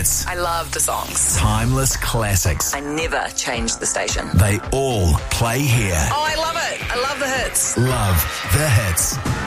hits. I love the songs. Timeless classics. I never change the station. They all play here. Oh, I love it. I love the hits. Love the hits.